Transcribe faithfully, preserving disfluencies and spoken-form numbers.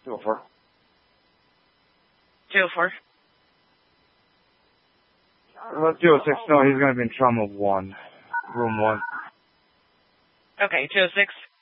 two oh four. two oh four. Let two oh six know he's going to be in trauma one. Room one. Okay, two oh six.